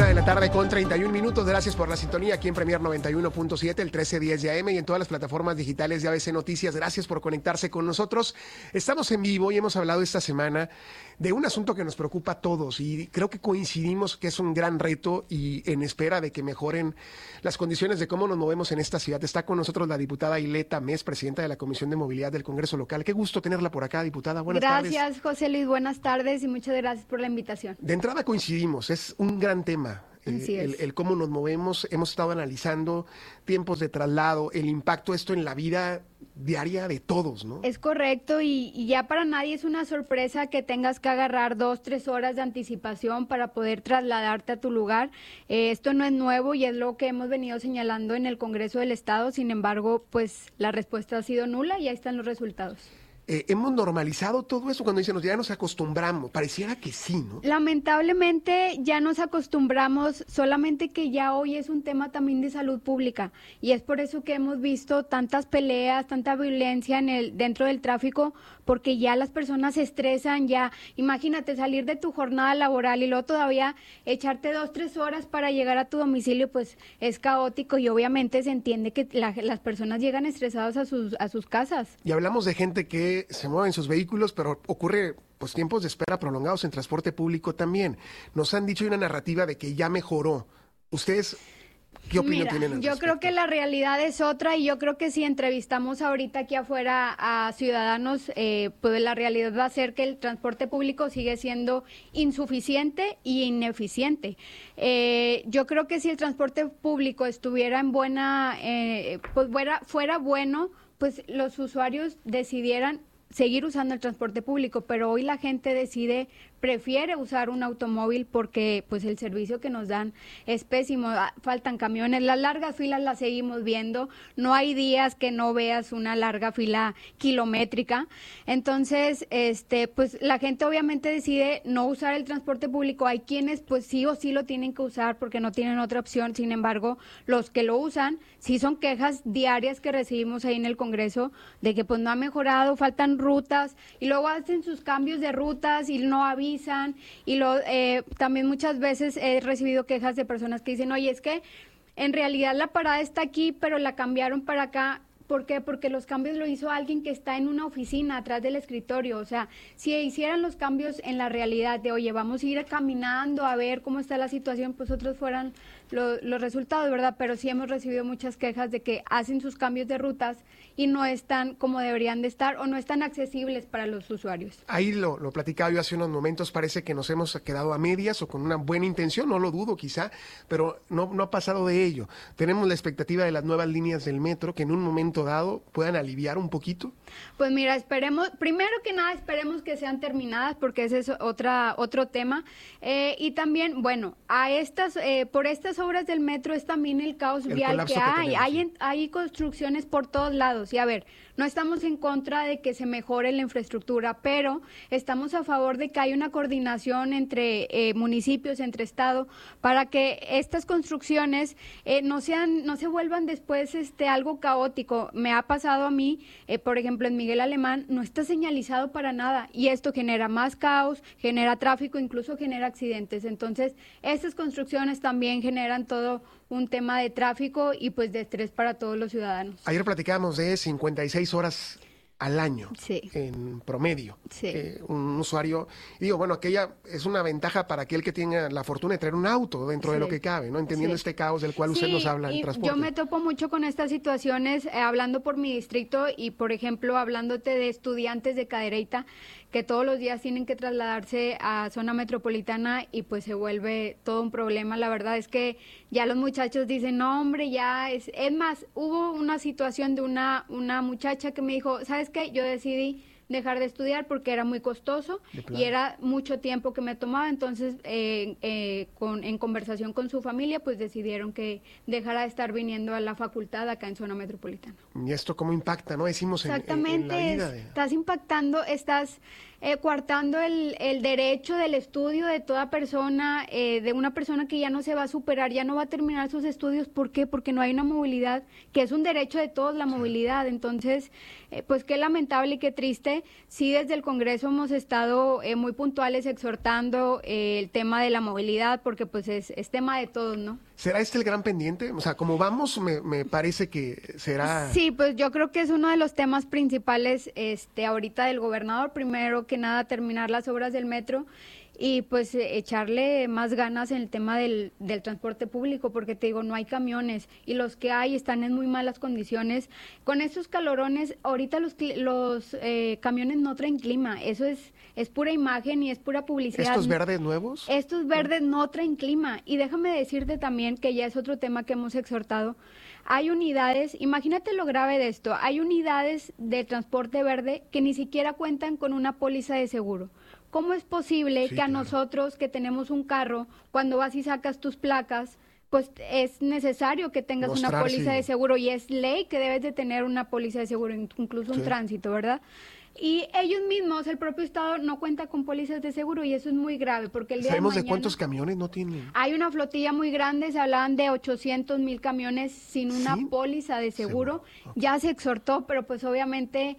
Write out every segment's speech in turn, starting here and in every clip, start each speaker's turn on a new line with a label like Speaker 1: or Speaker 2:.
Speaker 1: 1:31 p.m. Gracias por la sintonía aquí en Premier 91.7, el 1310 de AM y en todas las plataformas digitales de ABC Noticias. Gracias por conectarse con nosotros. Estamos en vivo y hemos hablado esta semana de un asunto que nos preocupa a todos y creo que coincidimos que es un gran reto y en espera de que mejoren las condiciones de cómo nos movemos en esta ciudad. Está con nosotros la diputada Aileta Mes, presidenta de la Comisión de Movilidad del Congreso Local. Qué gusto tenerla por acá, diputada. Buenas tardes.
Speaker 2: Gracias, José Luis. Buenas tardes y muchas gracias por la invitación.
Speaker 1: De entrada coincidimos, es un gran tema. El cómo nos movemos, hemos estado analizando tiempos de traslado, el impacto de esto en la vida diaria de todos, ¿no?
Speaker 2: Es correcto y ya para nadie es una sorpresa que tengas que agarrar 2-3 horas de anticipación para poder trasladarte a tu lugar. Esto no es nuevo y es lo que hemos venido señalando en el Congreso del Estado. Sin embargo, pues la respuesta ha sido nula y ahí están los resultados.
Speaker 1: ¿Hemos normalizado todo eso cuando dicen ya nos acostumbramos? Pareciera que sí, ¿no?
Speaker 2: Lamentablemente ya nos acostumbramos, solamente que ya hoy es un tema también de salud pública y es por eso que hemos visto tantas peleas, tanta violencia dentro del tráfico, porque ya las personas se estresan, ya imagínate salir de tu jornada laboral y luego todavía echarte 2-3 horas para llegar a tu domicilio, pues es caótico y obviamente se entiende que las personas llegan estresadas a sus casas.
Speaker 1: Y hablamos de gente que se mueve en sus vehículos, pero ocurre pues tiempos de espera prolongados en transporte público también. Nos han dicho una narrativa de que ya mejoró. ¿Ustedes qué opinión tienen al
Speaker 2: yo
Speaker 1: respecto?
Speaker 2: creo que la realidad es otra y yo creo que si entrevistamos ahorita aquí afuera a ciudadanos, pues la realidad va a ser que el transporte público sigue siendo insuficiente y ineficiente. Yo creo que si el transporte público estuviera en pues fuera bueno, pues los usuarios decidieran seguir usando el transporte público, pero hoy la gente prefiere usar un automóvil porque pues el servicio que nos dan es pésimo, faltan camiones, las largas filas las seguimos viendo, no hay días que no veas una larga fila kilométrica, entonces pues la gente obviamente decide no usar el transporte público, hay quienes pues sí o sí lo tienen que usar porque no tienen otra opción, sin embargo, los que lo usan, sí son quejas diarias que recibimos ahí en el Congreso de que pues no ha mejorado, faltan rutas y luego hacen sus cambios de rutas y no avisan y también muchas veces he recibido quejas de personas que dicen, oye, es que en realidad la parada está aquí, pero la cambiaron para acá. ¿Por qué? Porque los cambios lo hizo alguien que está en una oficina atrás del escritorio. O sea, si hicieran los cambios en la realidad de, oye, vamos a ir caminando a ver cómo está la situación, pues otros fueran los resultados, ¿verdad? Pero sí hemos recibido muchas quejas de que hacen sus cambios de rutas y no están como deberían de estar o no están accesibles para los usuarios.
Speaker 1: Ahí lo platicaba yo hace unos momentos, parece que nos hemos quedado a medias o con una buena intención, no lo dudo quizá, pero no ha pasado de ello. Tenemos la expectativa de las nuevas líneas del metro que en un momento dado puedan aliviar un poquito.
Speaker 2: Pues mira, primero que nada esperemos que sean terminadas porque ese es otro tema y también, bueno, por estas obras del metro es también el caos vial que hay construcciones por todos lados y a ver, no estamos en contra de que se mejore la infraestructura, pero estamos a favor de que haya una coordinación entre municipios, entre estado, para que estas construcciones no se vuelvan después algo caótico. Me ha pasado a mí, por ejemplo, en Miguel Alemán no está señalizado para nada y esto genera más caos, genera tráfico, incluso genera accidentes. Entonces, estas construcciones también generan todo un tema de tráfico y pues de estrés para todos los ciudadanos.
Speaker 1: Ayer platicábamos de 56 horas al año,
Speaker 2: sí,
Speaker 1: en promedio,
Speaker 2: sí.
Speaker 1: Un usuario, y digo, bueno, aquella es una ventaja para aquel que tenga la fortuna de traer un auto dentro
Speaker 2: sí,
Speaker 1: de lo que cabe, ¿no? Entendiendo este caos del cual usted nos habla en transporte.
Speaker 2: Yo me topo mucho con estas situaciones, hablando por mi distrito y, por ejemplo, hablándote de estudiantes de Cadereyta, que todos los días tienen que trasladarse a zona metropolitana y pues se vuelve todo un problema. La verdad es que ya los muchachos dicen, no hombre, ya es más, hubo una situación de una muchacha que me dijo, ¿sabes qué? Yo decidí dejar de estudiar porque era muy costoso y era mucho tiempo que me tomaba, entonces en conversación con su familia pues decidieron que dejara de estar viniendo a la facultad acá en zona metropolitana.
Speaker 1: ¿Y esto cómo impacta, no? Decimos
Speaker 2: exactamente,
Speaker 1: en la vida
Speaker 2: estás impactando, coartando el derecho del estudio de toda persona, de una persona que ya no se va a superar, ya no va a terminar sus estudios. ¿Por qué? Porque no hay una movilidad, que es un derecho de todos, la movilidad. Entonces, pues qué lamentable y qué triste. Sí, desde el Congreso hemos estado muy puntuales exhortando el tema de la movilidad, porque pues es tema de todos, ¿no?
Speaker 1: ¿Será este el gran pendiente? O sea, como vamos, me parece que será...
Speaker 2: Sí, pues yo creo que es uno de los temas principales ahorita del gobernador. Primero que nada, terminar las obras del metro y pues echarle más ganas en el tema del transporte público, porque te digo, no hay camiones y los que hay están en muy malas condiciones. Con estos calorones, ahorita los camiones no traen clima, eso es pura imagen y es pura publicidad.
Speaker 1: ¿Estos verdes nuevos?
Speaker 2: Estos verdes no traen clima. Y déjame decirte también, que ya es otro tema que hemos exhortado, hay unidades, imagínate lo grave de esto, hay unidades de transporte verde que ni siquiera cuentan con una póliza de seguro. ¿Cómo es posible que a nosotros que tenemos un carro, cuando vas y sacas tus placas, pues es necesario que tengas una póliza de seguro, y es ley que debes de tener una póliza de seguro, incluso un tránsito, ¿verdad? Y ellos mismos, el propio Estado, no cuenta con pólizas de seguro, y eso es muy grave, porque el día
Speaker 1: ¿Sabemos
Speaker 2: de mañana,
Speaker 1: de cuántos camiones no tienen?
Speaker 2: Hay una flotilla muy grande, se hablaban de 800,000 camiones sin una póliza de seguro. Okay. Ya se exhortó, pero pues obviamente,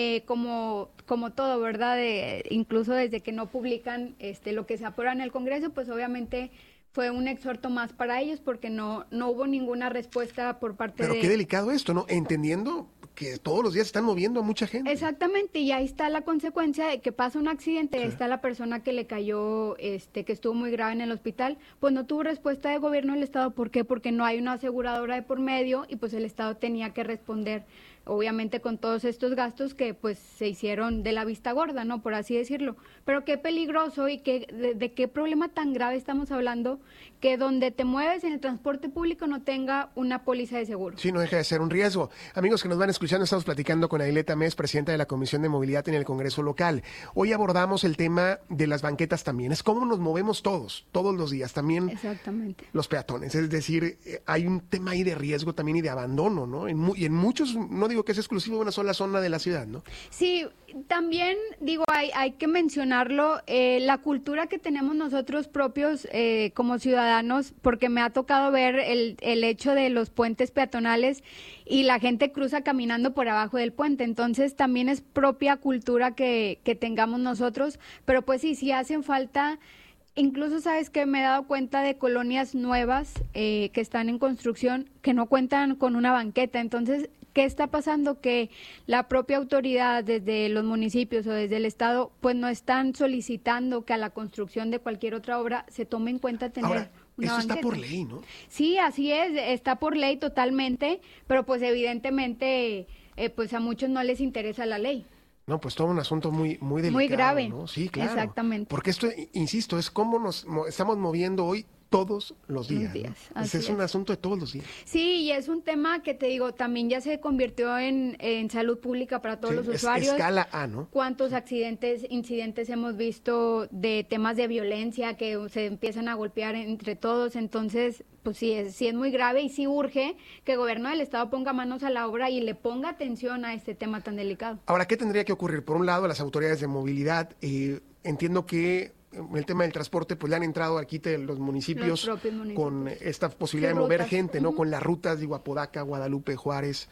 Speaker 2: como todo, ¿verdad? Incluso desde que no publican lo que se aprueba en el Congreso, pues obviamente fue un exhorto más para ellos, porque no hubo ninguna respuesta por parte
Speaker 1: Pero qué delicado esto, ¿no? Entendiendo que todos los días están moviendo a mucha gente.
Speaker 2: Exactamente, y ahí está la consecuencia de que pasa un accidente, ahí está la persona que le cayó, que estuvo muy grave en el hospital, pues no tuvo respuesta de gobierno del Estado. ¿Por qué? Porque no hay una aseguradora de por medio, y pues el Estado tenía que responder, obviamente, con todos estos gastos que pues se hicieron de la vista gorda, ¿no? Por así decirlo. Pero qué peligroso, y de qué problema tan grave estamos hablando, que donde te mueves en el transporte público no tenga una póliza de seguro.
Speaker 1: Sí, no deja de ser un riesgo. Amigos que nos van escuchando, estamos platicando con Aileta Mes, presidenta de la Comisión de Movilidad en el Congreso local. Hoy abordamos el tema de las banquetas también. Es cómo nos movemos todos los días, también.
Speaker 2: Exactamente.
Speaker 1: Los peatones. Es decir, hay un tema ahí de riesgo también y de abandono, ¿no? Y en muchos, no digo que es exclusivo de una sola zona de la ciudad, ¿no?
Speaker 2: Sí, también digo, hay que mencionarlo, la cultura que tenemos nosotros propios como ciudadanos, porque me ha tocado ver el hecho de los puentes peatonales y la gente cruza caminando por abajo del puente. Entonces también es propia cultura que tengamos nosotros, pero pues sí hacen falta. Incluso, sabes que me he dado cuenta de colonias nuevas que están en construcción, que no cuentan con una banqueta. Entonces, ¿qué está pasando? Que la propia autoridad, desde los municipios o desde el Estado, pues no están solicitando que a la construcción de cualquier otra obra se tome en cuenta tener una
Speaker 1: eso
Speaker 2: banqueta.
Speaker 1: Está por ley, ¿no?
Speaker 2: Sí, así es, está por ley totalmente, pero pues evidentemente pues a muchos no les interesa la ley.
Speaker 1: No, pues todo un asunto muy delicado.
Speaker 2: Muy grave.
Speaker 1: ¿no? Sí, claro.
Speaker 2: Exactamente.
Speaker 1: Porque esto, insisto, es cómo nos estamos moviendo hoy todos los días. ¿No? Es un asunto de todos los días.
Speaker 2: Sí, y es un tema que, te digo, también ya se convirtió en salud pública para todos los usuarios.
Speaker 1: Escala A, ¿no?
Speaker 2: ¿Cuántos incidentes hemos visto de temas de violencia que se empiezan a golpear entre todos? Entonces, pues sí es muy grave, y sí urge que el gobierno del Estado ponga manos a la obra y le ponga atención a este tema tan delicado.
Speaker 1: Ahora, ¿qué tendría que ocurrir? Por un lado, las autoridades de movilidad, entiendo que el tema del transporte, pues le han entrado aquí los municipios con esta posibilidad de mover gente, ¿no? Con las rutas de Apodaca, Guadalupe, Juárez,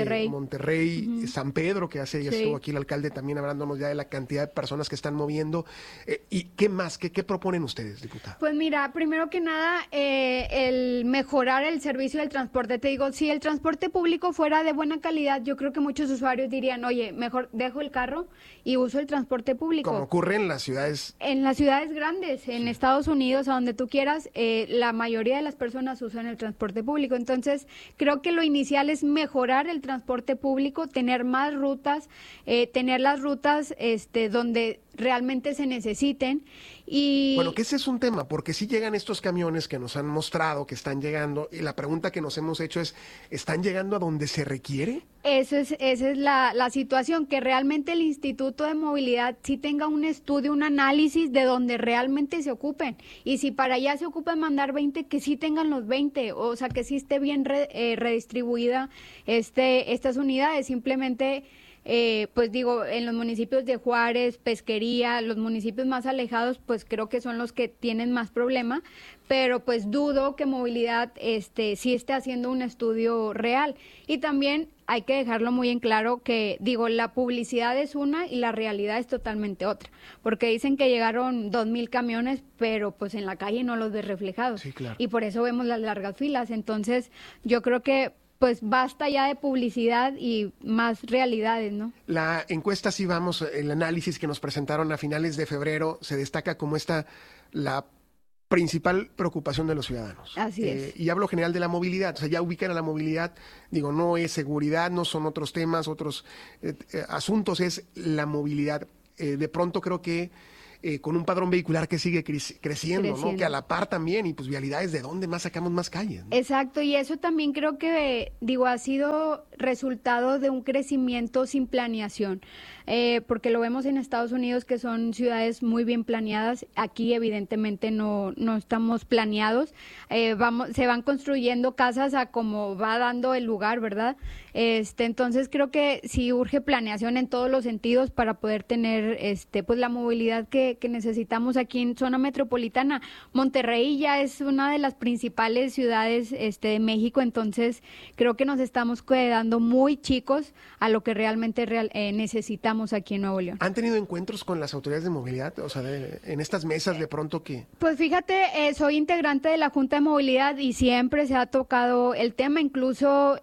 Speaker 1: Monterrey, San Pedro, que ya estuvo aquí el alcalde también hablándonos ya de la cantidad de personas que están moviendo. ¿Y qué más? ¿Qué proponen ustedes, diputada?
Speaker 2: Pues mira, primero que nada, el mejorar el servicio del transporte. Te digo, si el transporte público fuera de buena calidad, yo creo que muchos usuarios dirían, oye, mejor dejo el carro y uso el transporte público.
Speaker 1: Como ocurre en las ciudades.
Speaker 2: En las ciudades grandes, en Estados Unidos, a donde tú quieras, la mayoría de las personas usan el transporte público. Entonces, creo que lo inicial es mejorar el transporte público, tener más rutas, tener las rutas donde realmente se necesiten. Y
Speaker 1: bueno, que ese es un tema, porque si llegan estos camiones que nos han mostrado que están llegando, y la pregunta que nos hemos hecho es, ¿están llegando a donde se requiere?
Speaker 2: Esa es la situación, que realmente el Instituto de Movilidad sí tenga un estudio, un análisis de donde realmente se ocupen, y si para allá se ocupan mandar 20, que sí tengan los 20, o sea, que sí esté bien redistribuida estas unidades. Simplemente pues digo, en los municipios de Juárez, Pesquería, los municipios más alejados, pues creo que son los que tienen más problema, pero pues dudo que movilidad sí esté haciendo un estudio real. Y también hay que dejarlo muy en claro que, digo, la publicidad es una y la realidad es totalmente otra, porque dicen que llegaron 2,000 camiones, pero pues en la calle no los ves reflejados.
Speaker 1: Sí, claro.
Speaker 2: Y por eso vemos las largas filas. Entonces, yo creo que pues basta ya de publicidad y más realidades, ¿no?
Speaker 1: La encuesta, sí vamos, el análisis que nos presentaron a finales de febrero se destaca como la principal preocupación de los ciudadanos.
Speaker 2: Así es.
Speaker 1: Y hablo general de la movilidad, o sea, ya ubican a la movilidad, digo, no es seguridad, no son otros temas, otros asuntos, es la movilidad. De pronto creo que con un padrón vehicular que sigue creciendo, ¿no? Que a la par también, y pues vialidades, ¿de dónde más sacamos más calles, ¿no?
Speaker 2: Exacto, y eso también creo que, digo, ha sido resultado de un crecimiento sin planeación, porque lo vemos en Estados Unidos, que son ciudades muy bien planeadas. Aquí evidentemente no estamos planeados, se van construyendo casas a como va dando el lugar, ¿verdad? Entonces creo que sí urge planeación en todos los sentidos para poder tener pues la movilidad que necesitamos aquí en zona metropolitana. Monterrey ya es una de las principales ciudades de México, entonces creo que nos estamos quedando muy chicos a lo que realmente necesitamos aquí en Nuevo León.
Speaker 1: ¿Han tenido encuentros con las autoridades de movilidad? O sea, en estas mesas de pronto que...
Speaker 2: Pues fíjate, soy integrante de la Junta de Movilidad y siempre se ha tocado el tema, incluso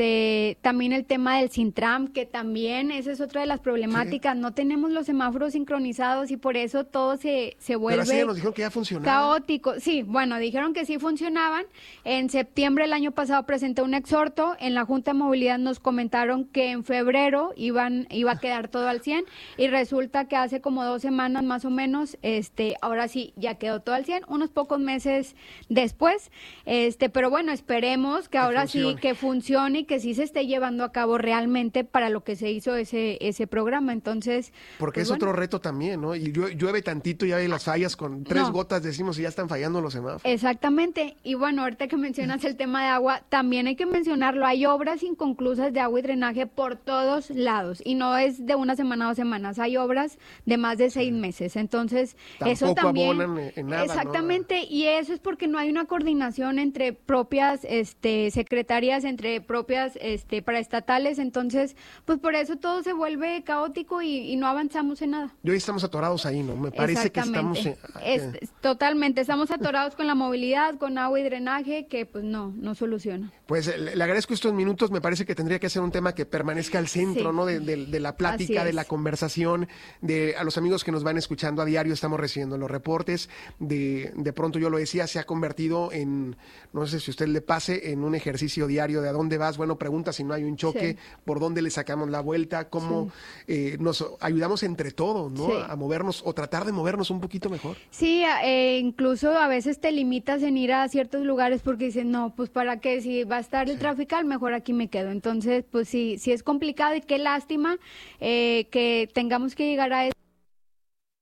Speaker 2: también el tema del Sintram, que también esa es otra de las problemáticas. Sí. No tenemos los semáforos sincronizados y por eso todo se vuelve...
Speaker 1: Pero así nos dijeron que ya funcionaba.
Speaker 2: Caótico. Sí, bueno, dijeron que sí funcionaban. En septiembre del año pasado presenté un exhorto. En la Junta de Movilidad nos comentaron que en febrero iba a quedar todo al 100 y resulta que hace como 2 semanas más o menos, ahora sí ya quedó todo al 100, unos pocos meses después, pero bueno, esperemos que ahora sí que funcione y que sí se esté llevando a cabo realmente para lo que se hizo ese programa. Entonces,
Speaker 1: porque
Speaker 2: pues
Speaker 1: es otro reto también, ¿no? Y llueve tantito y hay las fallas con 3 gotas, decimos, y ya están fallando los semáforos.
Speaker 2: Exactamente. Y bueno, ahorita que mencionas el tema de agua, también hay que mencionarlo, hay obras inconclusas de agua y drenaje por todos lados y no es de una semana a 2 semanas, hay obras de más de 6 meses, entonces
Speaker 1: tampoco
Speaker 2: eso también
Speaker 1: abonan en nada,
Speaker 2: exactamente, ¿no? Y eso es porque no hay una coordinación entre propias secretarias, entre propias paraestatales, entonces pues por eso todo se vuelve caótico y no avanzamos en nada.
Speaker 1: Y hoy estamos atorados ahí, ¿no? Me parece que estamos...
Speaker 2: Totalmente, estamos atorados con la movilidad, con agua y drenaje, que pues no soluciona.
Speaker 1: Pues le agradezco estos minutos, me parece que tendría que ser un tema que permanezca al centro, sí, ¿no? De la plática, de la conversación, a los amigos que nos van escuchando a diario, estamos recibiendo los reportes, de pronto yo lo decía, se ha convertido en, no sé si usted le pase, en un ejercicio diario de a dónde vas, bueno, pregunta si no hay un choque, sí, por dónde le sacamos la vuelta, cómo sí, nos ayudamos entre todos, ¿no? Sí. A movernos o tratar de movernos un poquito mejor.
Speaker 2: Sí, incluso a veces te limitas en ir a ciertos lugares porque dices, no, pues para qué, si va a estar el trafical, mejor aquí me quedo. Entonces, pues sí es complicado y qué lástima que tengamos que llegar a eso.